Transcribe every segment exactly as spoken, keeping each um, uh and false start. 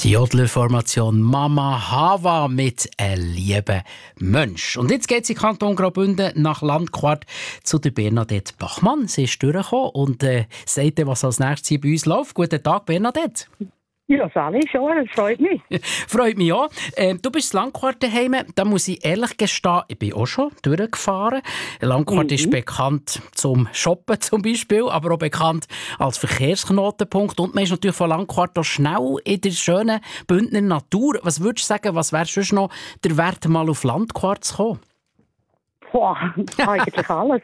Die Jodler-Formation Mama Hava mit «Ein lieber Mensch». Und jetzt geht es in Kanton Graubünden nach Landquart zu der Bernadette Bachmann. Sie ist durchgekommen und äh, sagt, was als nächstes hier bei uns läuft. Guten Tag, Bernadette. Ja, Sally, schon, das freut mich. Freut mich auch. Äh, du bist in Landquart daheim. Da muss ich ehrlich gestehen, ich bin auch schon durchgefahren. Landquart mhm. ist bekannt zum Shoppen zum Beispiel, aber auch bekannt als Verkehrsknotenpunkt. Und man ist natürlich von Landquart auch schnell in der schönen Bündner Natur. Was würdest du sagen, was wäre sonst noch der Wert, mal auf Landquart zu kommen? Boah, eigentlich alles.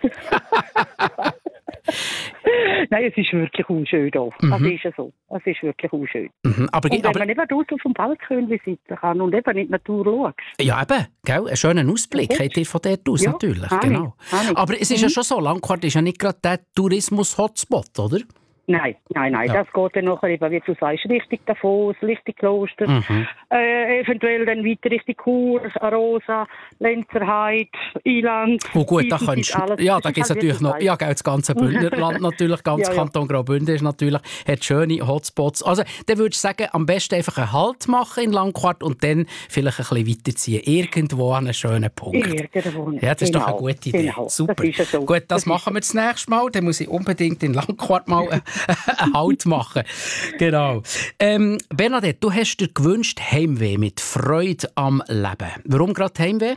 Nein, es ist wirklich unschön hier. Mhm. Das ist ja so. Es ist wirklich unschön. Mhm. Aber, und wenn aber, man eben draußen auf dem Balkon sitzen kann und eben in die Natur schaut. Ja, eben. Gell? Einen schönen Ausblick habt ihr von dort aus, ja, natürlich. Genau. Ich, aber es ist mhm. ja schon so, Landquart ist ja nicht gerade der Tourismus-Hotspot, oder? Nein, nein, nein. Ja. Das geht dann nachher eben, wie du sagst, Richtung Davos, Richtung Kloster, mhm. äh, eventuell dann weiter Richtung Chur, Arosa, Lenzerheide, Eiland. Oh gut, da kannst du, ja, da gibt es halt natürlich noch, ja, das ganze Bündnerland natürlich, ganz ja, ja. Kanton Graubünden ist natürlich, hat schöne Hotspots. Also, dann würde ich sagen, am besten einfach einen Halt machen in Landquart und dann vielleicht ein bisschen weiterziehen, irgendwo an einen schönen Punkt. Irgendwo. Ja, das ist genau. doch eine gute Idee. Genau. Super. Das ist ja so. Gut, das, das machen wir das nächste Mal, dann muss ich unbedingt in Landquart mal einen Halt machen. Genau. Ähm, Bernadette, du hast dir gewünscht Heimweh mit Freude am Leben. Warum gerade Heimweh?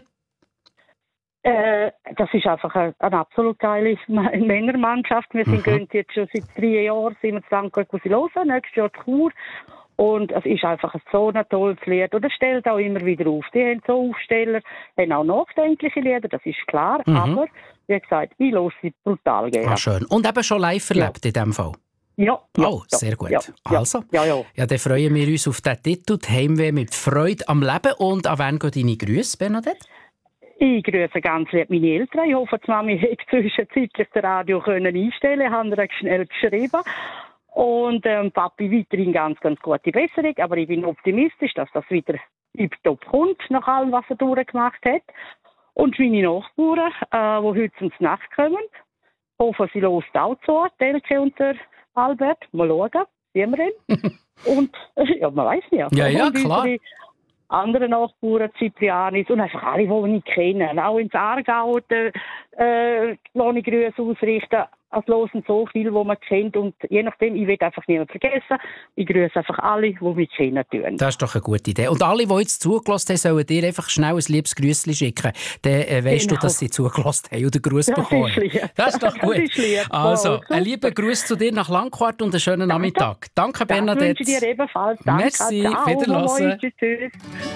Äh, das ist einfach eine, eine absolut geile Männermannschaft. Wir sind mhm. jetzt schon seit drei Jahren sind wir in Sankt Gottlosen, nächstes Jahr Chur. Und es ist einfach so ein tolles Lied. Und es stellt auch immer wieder auf. Die haben so Aufsteller, haben auch nachdenkliche Lieder, das ist klar. Mhm. Aber, wie gesagt, ich höre sie brutal gerne. Ah, schön. Und eben schon live erlebt ja. in diesem Fall? Ja. Oh, ja, sehr gut. Ja, also, ja, ja. ja, dann freuen wir uns auf den Titel «Heimweh mit Freude am Leben». Und an wen gehen deine Grüße, Bernadette? Ich grüße ganz lieb meine Eltern. Ich hoffe, die Mami hätte zwischenzeitlich das Radio können einstellen können. Ich habe ihr schnell geschrieben. Und ähm, Papi weiterhin ganz, ganz gute Besserung. Aber ich bin optimistisch, dass das wieder tiptop kommt, nach allem, was er durchgemacht hat. Und meine Nachbarn, äh, die heute ins Nacht kommen, hoffen, sie hören auch zu, die Elke und der Albert. Mal schauen, sehen wir ihn. Und ja, man weiß nicht. Ja, ja, klar. Andere Nachbarn, Zyprianis und einfach alle, die ich kenne. Auch ins Aargau äh, äh, lasse ich Grüße ausrichten. Es hören so viele, die man kennt. Und je nachdem, ich will einfach niemanden vergessen. Ich grüße einfach alle, die mich kennen. Tun. Das ist doch eine gute Idee. Und alle, die jetzt zugelassen haben, sollen dir einfach schnell ein liebes Grüßchen schicken. Dann äh, weisst genau. du, dass sie zugelassen haben und einen Gruß das bekommen. Ist lieb. Das ist doch gut. Ist lieb. Also, ein lieber Gruß zu dir nach Landquart und einen schönen Nachmittag. Danke, Bernadette. Das wünsche ich dir ebenfalls. Danke. Merci, ciao, wiederhören. Tschüss.